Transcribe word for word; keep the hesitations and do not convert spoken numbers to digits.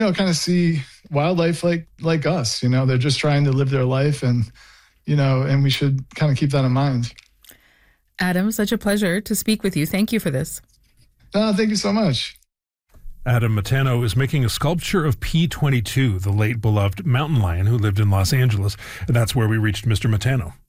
you know, kind of see wildlife like like us. You know, they're just trying to live their life, and you know, and we should kind of keep that in mind. Adam, such a pleasure to speak with you. Thank you for this. Uh, thank you so much. Adam Matano is making a sculpture of P twenty-two, the late beloved mountain lion who lived in Los Angeles. And that's where we reached Mister Matano.